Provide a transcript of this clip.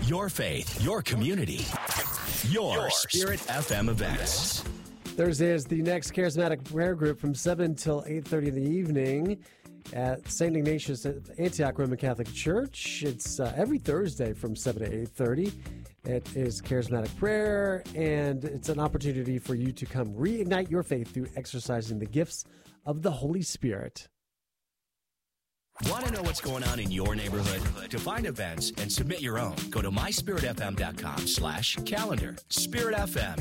Your faith, your community, your Spirit FM events. Thursday is the next charismatic prayer group from 7 till 8:30 in the evening at St. Ignatius at Antioch Roman Catholic Church. It's every Thursday from 7 to 8:30. It is charismatic prayer, and it's an opportunity for you to come reignite your faith through exercising the gifts of the Holy Spirit. Want to know what's going on in your neighborhood? To find events and submit your own, go to myspiritfm.com/calendar. Spirit FM.